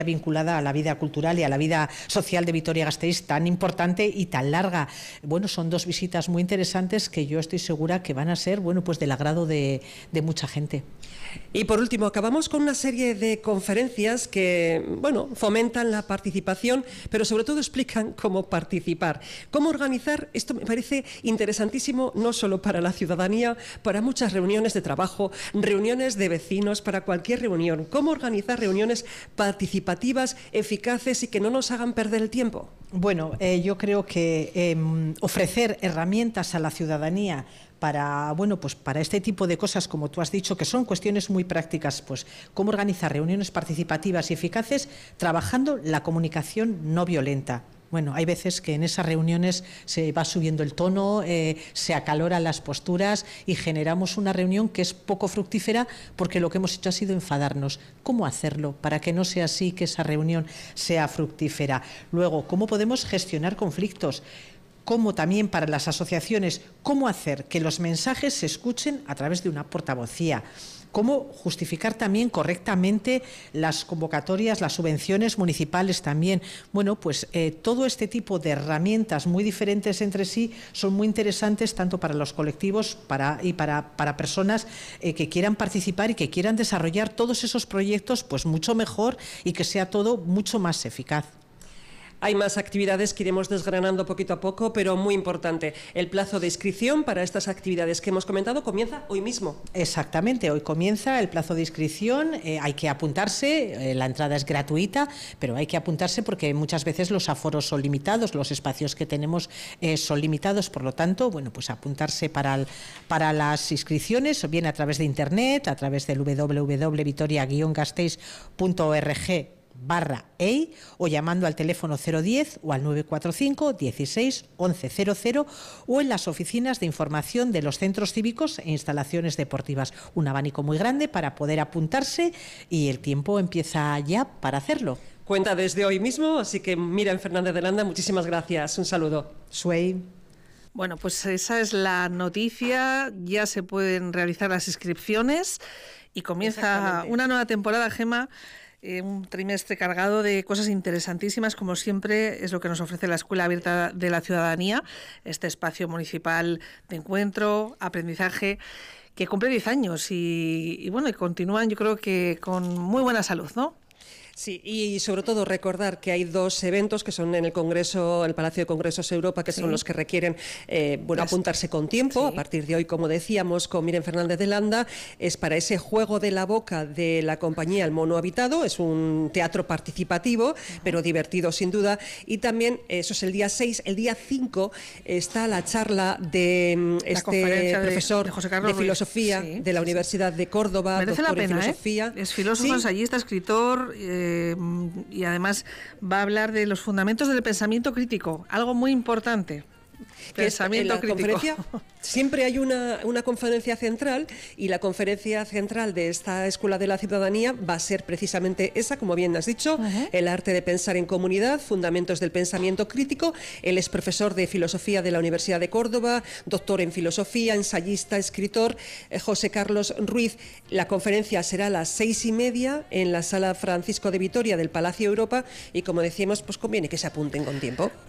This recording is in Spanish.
vinculada a la vida cultural y a la vida social de Vitoria-Gasteiz, tan importante y tan larga. Bueno, son dos visitas muy interesantes que yo estoy segura que van a ser, bueno, pues del agrado de mucha gente. Y por último, acabamos con una serie de conferencias que, bueno, fomentan la participación, pero sobre todo explican cómo participar, cómo organizar. Esto me parece interesantísimo, no solo para la ciudadanía, para muchas reuniones de trabajo, reuniones de vecinos, para cualquier reunión. Cómo organizar reuniones participativas, eficaces y que no nos hagan perder el tiempo. Bueno, yo creo que ofrecer herramientas a la ciudadanía para, bueno, pues para este tipo de cosas, como tú has dicho, que son cuestiones muy prácticas, pues cómo organizar reuniones participativas y eficaces trabajando la comunicación no violenta. Bueno, hay veces que en esas reuniones se va subiendo el tono, se acaloran las posturas y generamos una reunión que es poco fructífera porque lo que hemos hecho ha sido enfadarnos. ¿Cómo hacerlo para que no sea así, que esa reunión sea fructífera? Luego, ¿cómo podemos gestionar conflictos? Cómo también para las asociaciones, cómo hacer que los mensajes se escuchen a través de una portavocía, cómo justificar también correctamente las convocatorias, las subvenciones municipales también. Bueno, pues todo este tipo de herramientas muy diferentes entre sí son muy interesantes tanto para los colectivos y para personas que quieran participar y que quieran desarrollar todos esos proyectos pues mucho mejor y que sea todo mucho más eficaz. Hay más actividades que iremos desgranando poquito a poco, pero muy importante, el plazo de inscripción para estas actividades que hemos comentado comienza hoy mismo. Exactamente, hoy comienza el plazo de inscripción, hay que apuntarse, la entrada es gratuita, pero hay que apuntarse porque muchas veces los aforos son limitados, los espacios que tenemos son limitados, por lo tanto, bueno, pues apuntarse para las inscripciones, o bien a través de internet, a través del www.vitoria-gasteiz.org/EI o llamando al teléfono 010 o al 945 16 11 00 o en las oficinas de información de los centros cívicos e instalaciones deportivas. Un abanico muy grande para poder apuntarse y el tiempo empieza ya para hacerlo. Cuenta desde hoy mismo, así que Miriam Fernández de Landa, muchísimas gracias. Un saludo. Suey. Bueno, pues esa es la noticia, ya se pueden realizar las inscripciones y comienza una nueva temporada, Gemma. Un trimestre cargado de cosas interesantísimas, como siempre es lo que nos ofrece la Escuela Abierta de la Ciudadanía, este espacio municipal de encuentro, aprendizaje, que cumple 10 años y bueno, y continúan yo creo que con muy buena salud, ¿no? Sí, y sobre todo recordar que hay dos eventos que son en el Congreso, el Palacio de Congresos Europa, que son los que requieren apuntarse con tiempo. A partir de hoy, como decíamos, con Miriam Fernández de Landa, es para ese juego de la boca de la compañía El Mono Habitado. Es un teatro participativo, pero divertido sin duda. Y también, eso es el día 6, el día 5 está la charla de profesor de José Carlos de filosofía de la Universidad de Córdoba, merece doctor la pena, en filosofía. Es filósofo, ensayista, escritor, y además va a hablar de los fundamentos del pensamiento crítico, algo muy importante. Pensamiento crítico. Conferencia, siempre hay una conferencia central y la conferencia central de esta Escuela de la Ciudadanía va a ser precisamente esa, como bien has dicho, el arte de pensar en comunidad, fundamentos del pensamiento crítico. Él es profesor de filosofía de la Universidad de Córdoba, doctor en filosofía, ensayista, escritor, José Carlos Ruiz. La conferencia será a las 6:30 en la Sala Francisco de Vitoria del Palacio Europa y, como decíamos, pues conviene que se apunten con tiempo.